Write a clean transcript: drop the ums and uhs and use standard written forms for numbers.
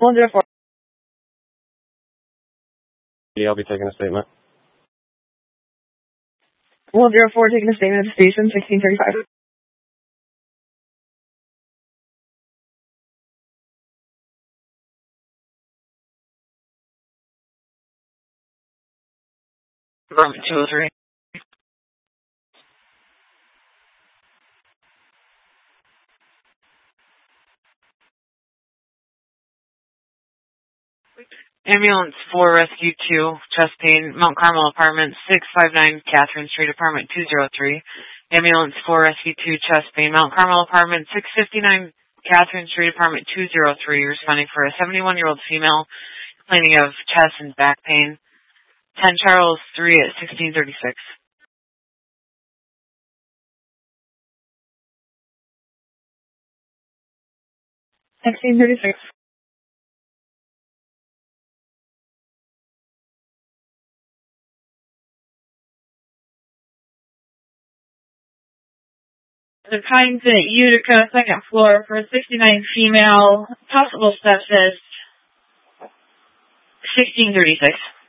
104. Yeah, I'll be taking a statement. 104 taking a statement at the station, 1635. Department 203. Ambulance 4 Rescue 2, chest pain, Mount Carmel Apartment 659 Catherine Street, Apartment 203. Ambulance 4 Rescue 2, chest pain, Mount Carmel Apartment 659 Catherine Street, Apartment 203, responding for a 71-year-old female complaining of chest and back pain. 10 Charles 3 at 1636. 1636. The Pines at Utica, second floor, for a 69 female, possible sepsis. 1636.